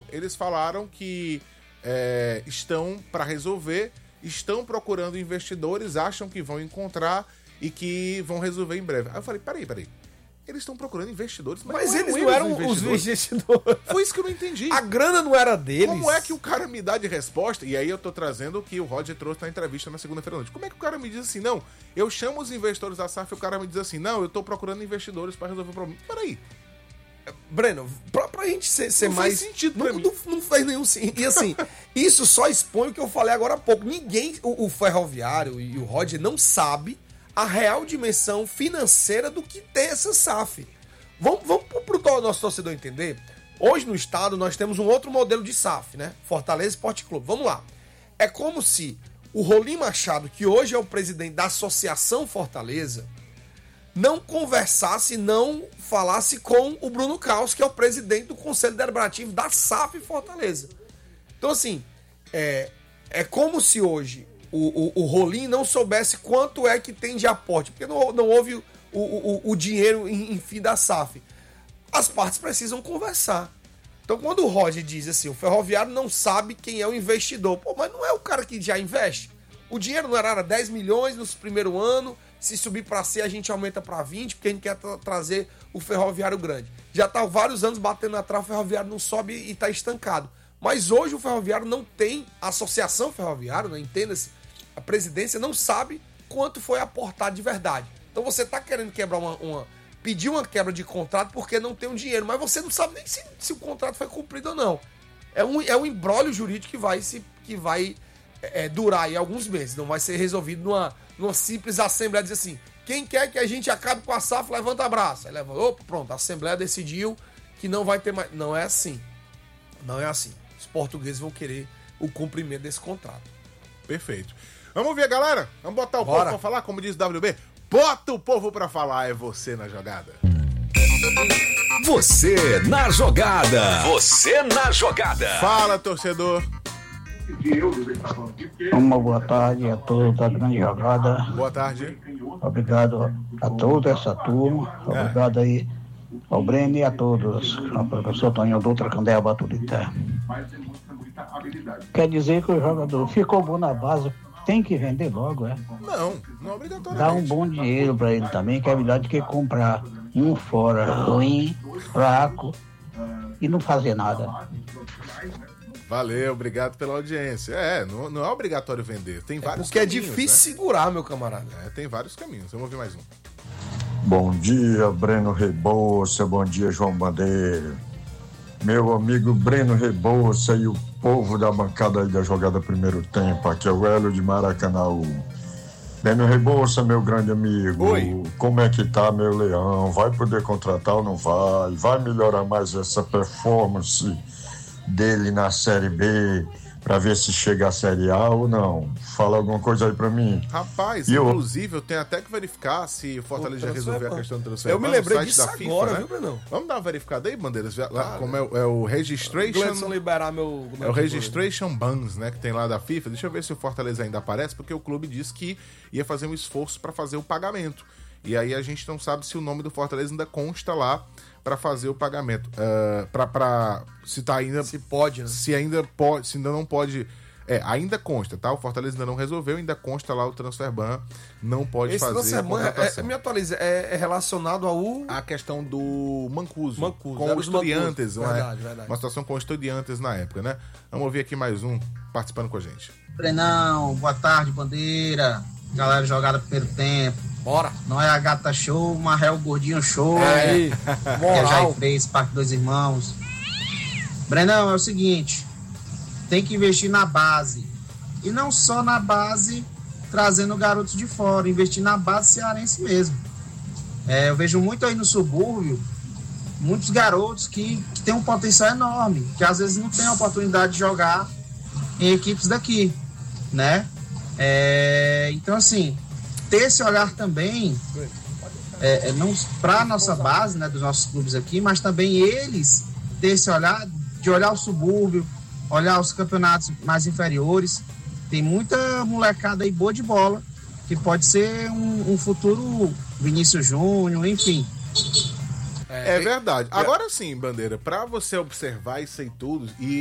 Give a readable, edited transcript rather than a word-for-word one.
eles falaram que estão para resolver, estão procurando investidores, acham que vão encontrar e que vão resolver em breve. Aí eu falei, peraí. Eles estão procurando investidores, mas eles não eram os investidores. Foi isso que eu não entendi. A grana não era deles. Como é que o cara me dá de resposta? E aí eu tô trazendo o que o Roger trouxe na entrevista na segunda-feira à noite. Como é que o cara me diz assim, não, eu chamo os investidores da SAF e o cara me diz assim, não, eu tô procurando investidores para resolver o problema. Peraí. Breno, pra gente ser não mais... Faz sentido pra mim. Não faz nenhum sentido. E assim, isso só expõe o que eu falei agora há pouco. Ninguém, o Ferroviário e o Roger não sabe a real dimensão financeira do que tem essa SAF. Vamos pro nosso torcedor entender. Hoje no estado nós temos um outro modelo de SAF, né? Fortaleza Esporte Clube. Vamos lá. É como se o Rolim Machado, que hoje é o presidente da Associação Fortaleza, não conversasse, não falasse com o Bruno Kraus, que é o presidente do Conselho Deliberativo da SAF Fortaleza. Então assim, é como se hoje o Rolim não soubesse quanto é que tem de aporte, porque não houve o dinheiro em fim da SAF. As partes precisam conversar. Então quando o Roger diz assim, o Ferroviário não sabe quem é o investidor, pô, mas não é o cara que já investe? O dinheiro não era 10 milhões no primeiro ano, se subir para 100 a gente aumenta para 20, porque a gente quer trazer o Ferroviário grande. Já está há vários anos batendo na trave, o Ferroviário não sobe e está estancado. Mas hoje o Ferroviário não tem, a Associação Ferroviária, né, entenda-se, a presidência não sabe quanto foi aportado de verdade. Então você está querendo quebrar pedir uma quebra de contrato porque não tem um dinheiro, mas você não sabe nem se o contrato foi cumprido ou não. É um imbróglio jurídico que vai durar aí alguns meses, não vai ser resolvido numa simples assembleia, dizer assim, quem quer que a gente acabe com a SAF, levanta a braço. Aí leva, opa, pronto, a assembleia decidiu que não vai ter mais. Não é assim. Não é assim. Os portugueses vão querer o cumprimento desse contrato. Perfeito. Vamos ver, galera? Vamos botar o povo pra falar, como diz o WB? Bota o povo pra falar, é você na jogada. Você na jogada. Você na jogada. Fala, torcedor. Uma boa tarde a todos da grande jogada. Boa tarde. Obrigado a toda essa turma. Obrigado aí ao Breno e a todos. Ao professor Tonho Dutra, Candeia Baturité. Quer dizer que o jogador ficou bom na base, tem que vender logo, Não obrigatoriamente. Dá um bom dinheiro para ele também, que é melhor do que comprar um fora ruim, fraco e não fazer nada. Valeu, obrigado pela audiência. Não é obrigatório vender. Tem vários porque caminhos, é difícil segurar, meu camarada. Tem vários caminhos. Vamos ouvir mais um. Bom dia, Breno Rebouça. Bom dia, João Bandeira. Meu amigo Breno Rebouça e o povo da bancada aí da jogada primeiro tempo. Aqui é o Hélio de Maracanãú. Breno Rebouça, meu grande amigo. Oi. Como é que tá, meu leão? Vai poder contratar ou não vai? Vai melhorar mais essa performance dele na Série B pra ver se chega à Série A ou não? Fala alguma coisa aí pra mim. Rapaz, inclusive eu tenho até que verificar se o Fortaleza já resolveu a questão do transfer. Eu me lembrei disso agora, viu, Breno? Vamos dar uma verificada aí, Bandeiras? Como é o Registration... liberar é o Registration Bans, né, que tem lá da FIFA. Deixa eu ver se o Fortaleza ainda aparece, porque o clube disse que ia fazer um esforço pra fazer o pagamento. E aí a gente não sabe se o nome do Fortaleza ainda consta lá para fazer o pagamento. Se tá ainda... Se pode, né? Se ainda pode, se ainda não pode... ainda consta, tá? O Fortaleza ainda não resolveu, ainda consta lá o transfer ban, não pode fazer a contratação. Me atualiza, é relacionado a questão do Mancuso com o os Estudiantes. Verdade. Uma situação com os Estudiantes na época, né? Vamos ouvir aqui mais um participando com a gente. Brenão, boa tarde, Bandeira. Galera jogada primeiro tempo. Bora. Não é a Gata Show, mas é o Gordinho Show. Aí, que é Jair 3, Parque dos Irmãos. Brenão, é o seguinte, tem que investir na base. E não só na base, trazendo garotos de fora, investir na base cearense mesmo. Eu vejo muito aí no subúrbio, muitos garotos que têm um potencial enorme, que às vezes não têm a oportunidade de jogar em equipes daqui, né? Então, assim, ter esse olhar também, não para a nossa base, né, dos nossos clubes aqui, mas também eles ter esse olhar, de olhar o subúrbio, olhar os campeonatos mais inferiores. Tem muita molecada aí boa de bola, que pode ser um futuro Vinícius Júnior, enfim. É verdade. Agora sim, Bandeira, para você observar isso aí tudo, e